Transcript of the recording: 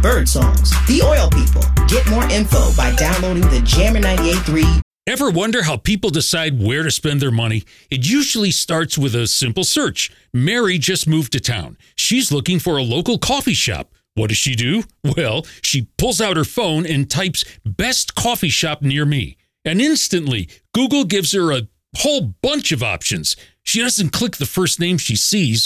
Bird Songs, The Oil People. Get more info by downloading the Jammer 98.3. Ever wonder how people decide where to spend their money? It usually starts with a simple search. Mary just moved to town. She's looking for a local coffee shop. What does she do? Well, she pulls out her phone and types "best coffee shop near me." And instantly, Google gives her a whole bunch of options. She doesn't click the first name she sees.